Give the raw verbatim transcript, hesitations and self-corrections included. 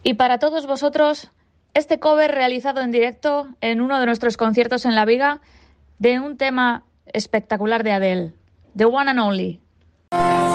Y para todos vosotros, este cover realizado en directo en uno de nuestros conciertos en La Viga de un tema espectacular de Adele, The One and Only.